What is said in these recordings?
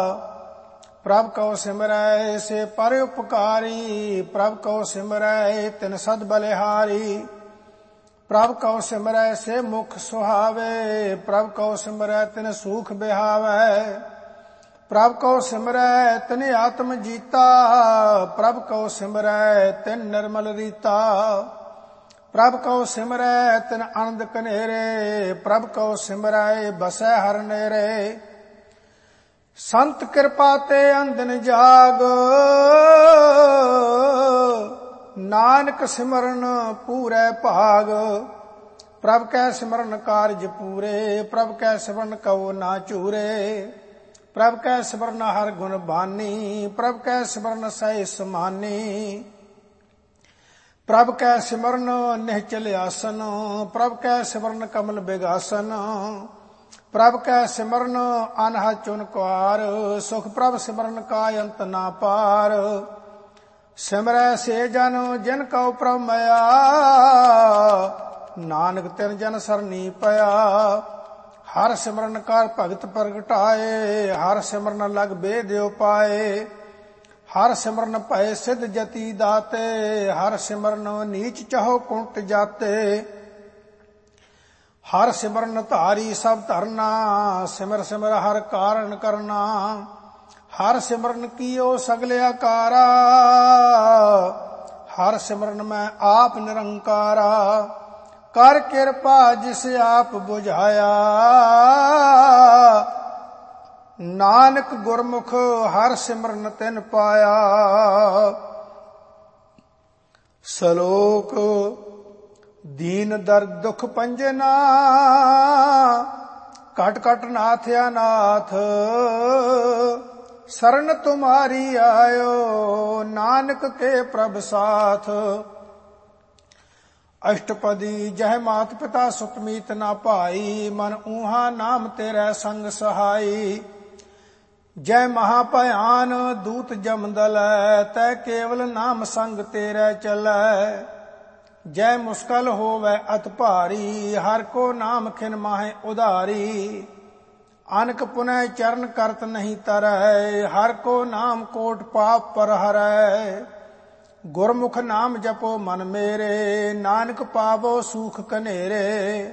प्रभ कौ सिमरै से पर उपकारी, प्रभ कौ सिमरै तिन सद बलिहारी। प्रभ कौ सिमरै से मुख सुहावे, प्रभ कौ सिमरै तिन सूख बिहावै। प्रभ कौ सिमरै तिन आत्म जीता, प्रभ कौ सिमरै तिन निर्मल रीता। प्रभ कौ सिमरै तिन आनंद कनेरे, प्रभ कौ सिमरै बसै हर नेरे। संत कृपा ते अंधन जाग, नानक सिमरन पूरै भाग। प्रभ कै सिमरन कारज पूरे, प्रभ कै सिमरन कौ ना चूरे। प्रभ कै सिमरन हर गुण बानी, प्रभ कै सिमरन सहि समानी। प्रभ कै सिमरन निहचल आसन, प्रभ कै सिमरन कमल बिगासन। प्रभ कै सिमरन अनहद चुन कुआर, सुख प्रभ सिमरन का अंत ना पार। सिमरै से जन जिन कौ प्रभ मया, नानक तिन जन सरनी पया। हर सिमरन कर भगत प्रगटाए, हर सिमरन लग बेद उपाए। हर सिमरन भय सिद्ध जति दाते, हर सिमरन नीच चहो कुंट जाते। हर सिमरन धारी सब धरना, सिमर सिमर हर कारण करना। हर सिमरन कीओ सगले आकारा, हर सिमरन में आप निरंकारा। कर कृपा जिस आप बुझाया, नानक गुरमुख हर सिमरन तिन पाया। सलोक दीन दर्द दुख पंजना, कट कट नाथ अनाथ। शरण तुम्हारी आयो, नानक के प्रभ साथ। अष्टपदी जह मात पिता सुत मीत ना पाई, मन ऊहा नाम तेरे संग सहाई। जय महाभयान दूत जमदल, तै केवल नाम संग तेरे चलै। जय मुश्किल होवै अत भारी, हर को नाम खिन माहे उधारी। अनक पुनः चरण करत नहीं तरै, हर को नाम कोट पाप पर हरै। गुरमुख नाम जपो मन मेरे, नानक पावो सूख कनेरे।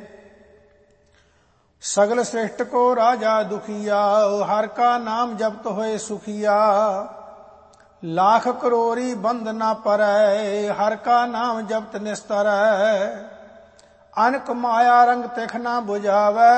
सगल श्रेष्ठ को राजा दुखिया, हर का नाम जपत होए सुखिया। लाख करोरी बंद ना परै, हर का नाम जपत निस्तरै। अनक माया रंग तिख ना बुझावै,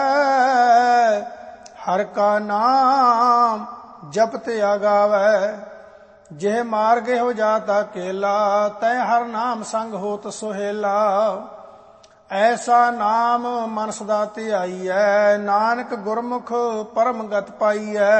हर का नाम जपत आगावै। जेह मार्ग हो जाता केला, तै हर नाम संग होत सुहेला। ऐसा नाम मन सदा ध्याईऐ, नानक गुरमुख परम गत पाईऐ।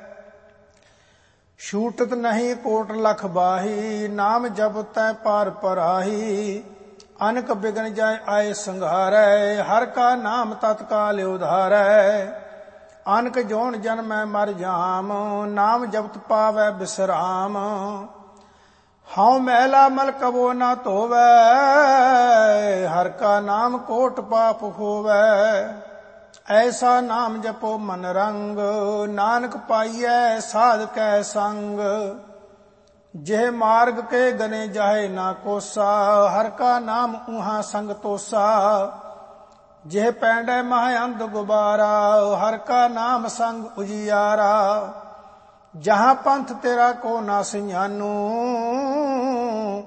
छूटत नहीं कोट लख बाही, नाम जपतै पार पराही। अनक बिघन जाय आए संघारै, हर का नाम तत्काल उधारै। अनक जोन जन्मै मर जाम, नाम जपत पावै बिसराम। हाँ मैला मल कबो ना धोवै, हर का नाम कोट पाप होवै। ऐसा नाम जपो मन रंग, नानक पाईऐ साध कै संग। जेह मार्ग के गने जाहे ना कोसा, हर का नाम ऊहा संग तोसा। जेह पैंडे मह अंध गुबारा, हर का नाम संग उजियारा। जहाँ पंथ तेरा को ना सियानू,